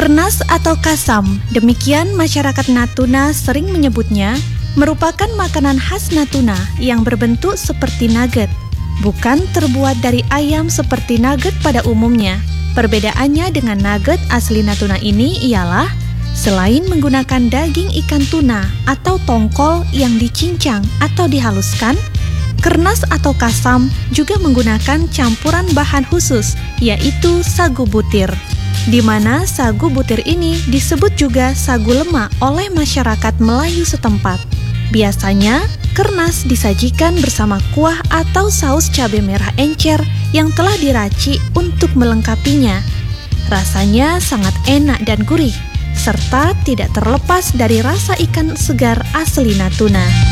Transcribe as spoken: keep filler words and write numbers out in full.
Kernas atau kasam, demikian masyarakat Natuna sering menyebutnya, merupakan makanan khas Natuna yang berbentuk seperti nugget, bukan terbuat dari ayam seperti nugget pada umumnya. Perbedaannya dengan nugget asli Natuna ini ialah, selain menggunakan daging ikan tuna atau tongkol yang dicincang atau dihaluskan, kernas atau kasam juga menggunakan campuran bahan khusus, yaitu sagu butir, di mana sagu butir ini disebut juga sagu lemak oleh masyarakat Melayu setempat. Biasanya, kernas disajikan bersama kuah atau saus cabai merah encer yang telah diracik untuk melengkapinya. Rasanya sangat enak dan gurih, serta tidak terlepas dari rasa ikan segar asli Natuna.